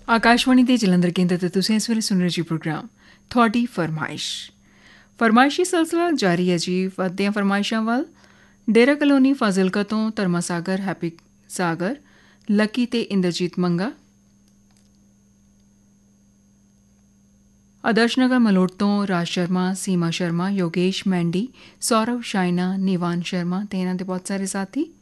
ਆਕਾਸ਼ਵਾਣੀ ਦੇ ਜਲੰਧਰ ਕੇਂਦਰ ਤੇ ਤੁਸੀਂ ਇਸ ਵੇਲੇ ਸੁਣ ਰਹੇ ਜੀ ਪ੍ਰੋਗਰਾਮ ਤੁਹਾਡੀ ਫਰਮਾਇਸ਼ੀ ਸਿਲਸਿਲਾ ਜਾਰੀ ਹੈ ਜੀ। ਵੱਧਦੀਆਂ ਫਰਮਾਇਸ਼ਾਂ ਵੱਲ ਡੇਰਾ ਕਲੋਨੀ ਫਾਜ਼ਿਲਕਾ ਤੋਂ ਧਰਮਾ ਸਾਗਰ, ਹੈਪੀ ਸਾਗਰ, ਲੱਕੀ ਤੇ ਇੰਦਰਜੀਤ ਮੰਗਾ, ਆਦਰਸ਼ ਨਗਰ ਮਲੋਟ ਤੋਂ ਰਾਜ ਸ਼ਰਮਾ, ਸੀਮਾ ਸ਼ਰਮਾ, ਯੋਗੇਸ਼ ਮੈਂਡੀ, ਸੌਰਵ, ਸ਼ਾਇਨਾ, ਨਿਵਾਨ ਸ਼ਰਮਾ ਤੇ ਇਹਨਾਂ ਦੇ ਬਹੁਤ ਸਾਰੇ ਸਾਥੀ।